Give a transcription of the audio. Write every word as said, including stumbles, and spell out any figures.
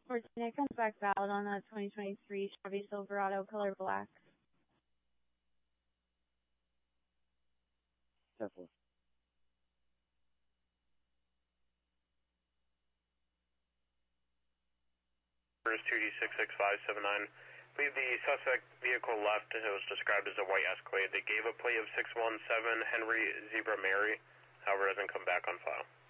fourteen, it comes back valid on a twenty twenty-three Chevy Silverado color black. Careful. two D six six five seven nine. I believe the suspect vehicle left, it was described as a white Escalade. They gave a plate of six one seven Henry Zebra Mary, however, it hasn't come back on file.